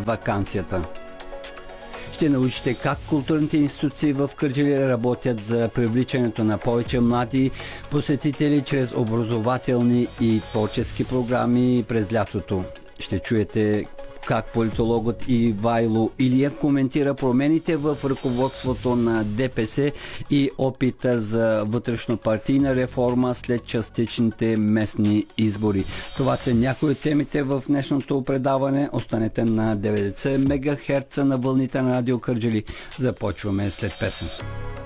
ваканцията. Ще научите как културните институции в Кърджали работят за привличането на повече млади посетители чрез образователни и творчески програми през лятото. Ще чуете как политологът Ивайло Илиев коментира промените в ръководството на ДПС и опита за вътрешнопартийна реформа след частичните местни избори. Това са някои от темите в днешното предаване. Останете на 90 МГц на вълните на Радио Кърджали. Започваме след песен.